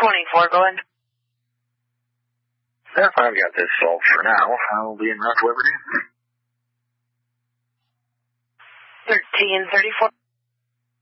24 going. If I've got this solved for now, I'll be in Rock Liberty. 1334.